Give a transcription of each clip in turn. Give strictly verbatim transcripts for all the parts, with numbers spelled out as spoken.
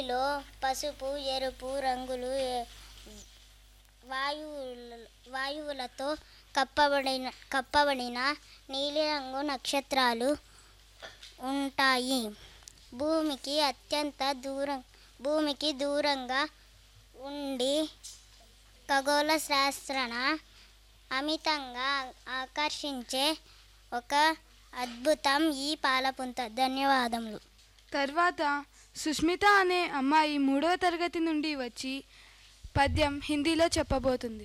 నీటిలో పసుపు, ఎరుపు రంగులు వాయువుల వాయువులతో కప్పబడిన కప్పబడిన నీలిరంగు నక్షత్రాలు ఉంటాయి. భూమికి అత్యంత దూరం భూమికి దూరంగా ఉండి ఖగోళ శాస్త్రాన అమితంగా ఆకర్షించే ఒక అద్భుతం ఈ పాలపుంత. ధన్యవాదములు. తర్వాత సుష్మిత అనే అమ్మాయి మూడవ తరగతి నుండి వచ్చి పద్యం హిందీలో చెప్పబోతుంది.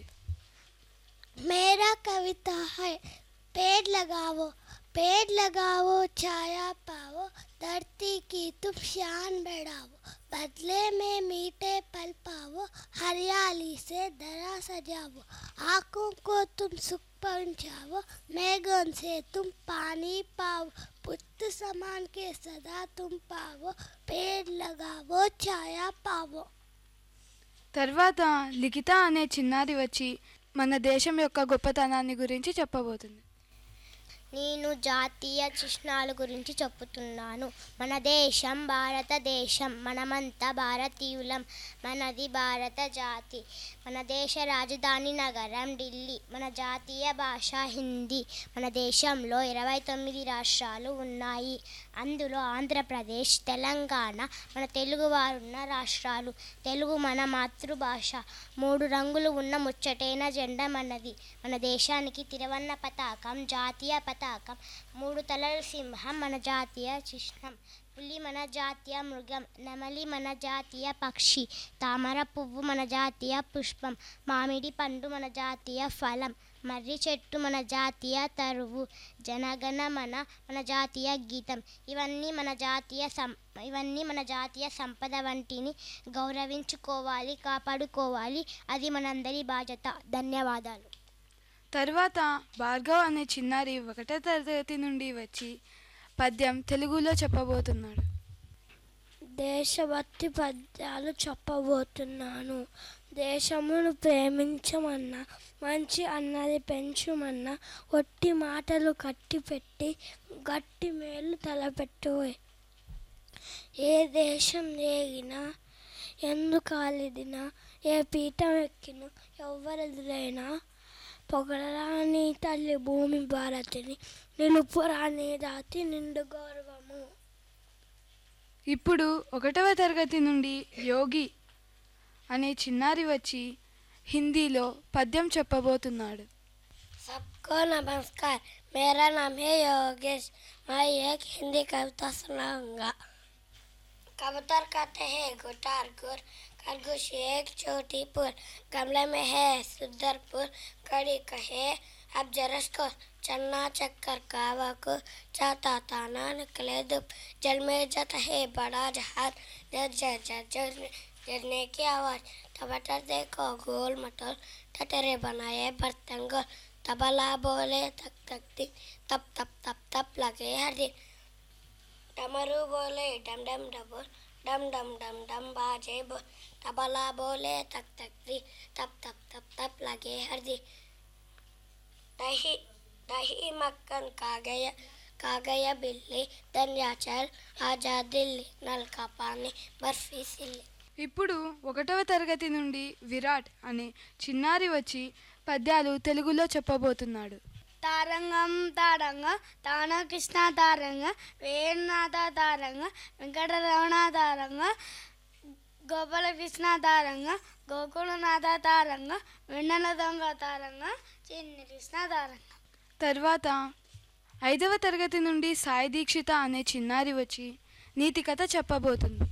मेरा कविता है पेड़ लगाओ पेड़ लगाओ छाया पाओ धरती की तुम शान बढ़ाओ बदले में मीठे पल पाओ हरियाली से धरा सजाओ आँखों को तुम सुख पहुँचाओ मेघों से तुम पानी पाओ पुत्र समान के सदा तुम पाओ पेड़ लगाओ छाया पाओ. తర్వాత లిఖిత అనే చిన్నారి వచ్చి మన దేశం యొక్క గొప్పతనాన్ని గురించి చెప్పబోతుంది. నేను జాతీయ చిహ్నాల గురించి చెప్పుతున్నాను. మన దేశం భారతదేశం, మనమంతా భారతీయులం, మనది భారత జాతి. మన దేశ రాజధాని నగరం ఢిల్లీ, మన జాతీయ భాష హిందీ. మన దేశంలో ఇరవై తొమ్మిది రాష్ట్రాలు ఉన్నాయి. అందులో ఆంధ్రప్రదేశ్, తెలంగాణ మన తెలుగువారున్న రాష్ట్రాలు. తెలుగు మన మాతృభాష. మూడు రంగులు ఉన్న ముచ్చటైన జెండా మనది. మన దేశానికి తిరవన్న పతాకం జాతీయ పతాకం. మూడు తలల సింహం మన జాతీయ చిహ్నం. పులి మన జాతీయ మృగం. నెమలి మన జాతీయ పక్షి. తామర పువ్వు మన జాతీయ పుష్పం. మామిడి పండు మన జాతీయ ఫలం. మర్రి చెట్టు మన జాతీయ తరువు. జనగణ మన మన జాతీయ గీతం. ఇవన్నీ మన జాతీయ సం ఇవన్నీ మన జాతీయ సంపద వంటిని గౌరవించుకోవాలి, కాపాడుకోవాలి. అది మనందరి బాధ్యత. ధన్యవాదాలు. తర్వాత భార్గవ్ అనే చిన్నారి ఒకటో తరగతి నుండి వచ్చి పద్యం తెలుగులో చెప్పబోతున్నాడు. దేశభక్తి పద్యాలు చెప్పబోతున్నాను. దేశమును ప్రేమించమన్నా, మంచి అన్నది పెంచుమన్నా, ఒట్టి మాటలు కట్టి పెట్టి గట్టి మేలు తలపెట్టువే. ఏ దేశం ఏగినా, ఎందుకాలిదినా, ఏ పీఠం ఎక్కినా, ఎవ్వరెదురైనా పొగడరాని తల్లి భూమి భారతిని, నిలుపురాని దాతి నిండు గౌరవము. ఇప్పుడు ఒకటవ తరగతి నుండి యోగి అనే చిన్నారి వచ్చి హిందీలో పద్యం చెప్పబోతున్నాడు. सबको नमस्कार. मेरा नाम है योगेश. मैं एक हिंदी कविता सुनाऊंगा. कबूतर कहते हैं गुटार गुर, खरगोश एक छोटी पुर, गमले में है सुंदरपुर, कड़ी कहे अब जरस को चन्ना चक्कर कावा को जाता ताना निकले धूप, जल में जाता है बड़ा जहाज, जर जर जर जर गिरने की आवाज, टमाटर देखो गोल मटोल, टटरे बनाए बर्तन गोल, तबला बोले तक तक दी, तप तप तप तप लगे हर दिन, डमरू बोले डम डम डबोल, डम डम डम डम बाजे बोल, तबला बोले तक तक दी, तप तप तप तप लगे हर दिन. दही दही मक्खन खा गया खा गया बिल्ली, धन्याचल आजा दिल्ली, नल का पानी बर्फी सिल्ली. ఇప్పుడు ఒకటవ తరగతి నుండి విరాట్ అనే చిన్నారి వచ్చి పద్యాలు తెలుగులో చెప్పబోతున్నాడు. తారంగం తారంగ తాన కృష్ణ తారంగ వేణునాథ తారంగ వెంకటరమణ తారంగ గోపాలకృష్ణ తారంగ గోకులనాథ తారంగ వెన్నెల దొంగ తారంగ చిన్ని కృష్ణ తారంగ. తర్వాత ఐదవ తరగతి నుండి సాయి దీక్షిత అనే చిన్నారి వచ్చి నీతి కథ చెప్పబోతుంది.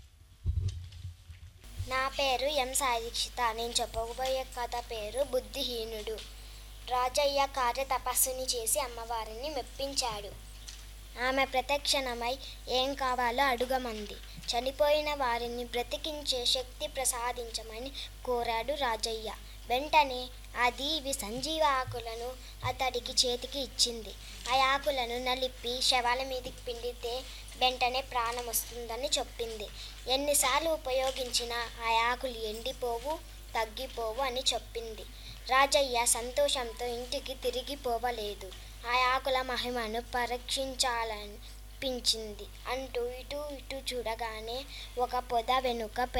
నా పేరు ఎం సాయి దీక్షిత. నేను చెప్పబోయే కథ పేరు బుద్ధిహీనుడు. రాజయ్య కార్య తపస్సుని చేసి అమ్మవారిని మెప్పించాడు. ఆమె ప్రత్యక్షణమై ఏం కావాలో అడుగమంది. చనిపోయిన వారిని బ్రతికించే శక్తి ప్రసాదించమని కోరాడు రాజయ్య. వెంటనే ఆ దీవి సంజీవ ఆకులను అతడికి చేతికి ఇచ్చింది. ఆ ఆకులను నలిపి శవాల మీదకి పిండితే వెంటనే ప్రాణం వస్తుందని చెప్పింది. ఎన్నిసార్లు ఉపయోగించినా ఆ ఆకులు ఎండిపోవు, తగ్గిపోవు అని చెప్పింది. రాజయ్య సంతోషంతో ఇంటికి తిరిగిపోవలేదు. ఆ ఆకుల మహిమను పరీక్షించాలనిపించింది. అంటూ ఇటు ఇటు చూడగానే ఒక పొద వెనుక